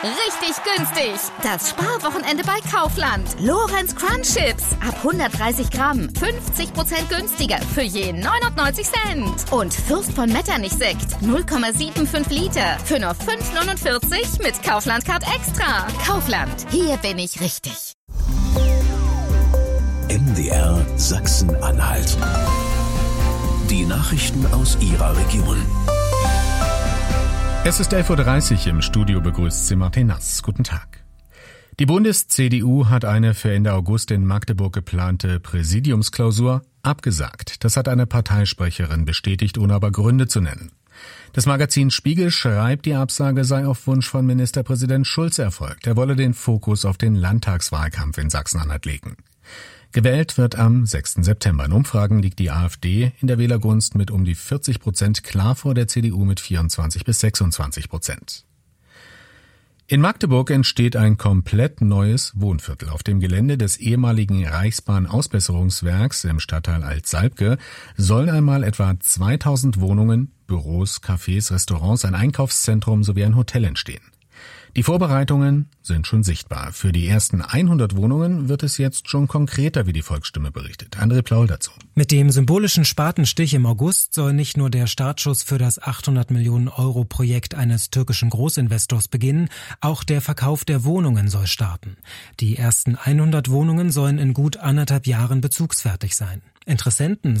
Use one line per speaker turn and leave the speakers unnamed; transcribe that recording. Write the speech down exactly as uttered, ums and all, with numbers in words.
Richtig günstig. Das Sparwochenende bei Kaufland. Lorenz Crunch Chips. Ab hundertdreißig Gramm. fünfzig Prozent günstiger. Für je neunundneunzig Cent. Und Fürst von Metternich Sekt. null Komma fünfundsiebzig Liter. Für nur fünf neunundvierzig mit Kaufland Card Extra. Kaufland. Hier bin ich richtig.
M D R Sachsen-Anhalt. Die Nachrichten aus Ihrer Region.
Es ist elf Uhr dreißig, im Studio begrüßt Sie Martin Nass. Guten Tag. Die Bundes-C D U hat eine für Ende August in Magdeburg geplante Präsidiumsklausur abgesagt. Das hat eine Parteisprecherin bestätigt, ohne aber Gründe zu nennen. Das Magazin Spiegel schreibt, die Absage sei auf Wunsch von Ministerpräsident Schulz erfolgt. Er wolle den Fokus auf den Landtagswahlkampf in Sachsen-Anhalt legen. Gewählt wird am sechsten September. In Umfragen liegt die AfD in der Wählergunst mit um die vierzig Prozent klar vor der C D U mit vierundzwanzig bis sechsundzwanzig Prozent. In Magdeburg entsteht ein komplett neues Wohnviertel. Auf dem Gelände des ehemaligen Reichsbahn-Ausbesserungswerks im Stadtteil Alt-Salbke sollen einmal etwa zweitausend Wohnungen, Büros, Cafés, Restaurants, ein Einkaufszentrum sowie ein Hotel entstehen. Die Vorbereitungen sind schon sichtbar. Für die ersten hundert Wohnungen wird es jetzt schon konkreter, wie die Volksstimme berichtet. André Plaul dazu.
Mit dem symbolischen Spatenstich im August soll nicht nur der Startschuss für das achthundert Millionen Euro Projekt eines türkischen Großinvestors beginnen, auch der Verkauf der Wohnungen soll starten. Die ersten hundert Wohnungen sollen in gut anderthalb Jahren bezugsfertig sein. Interessenten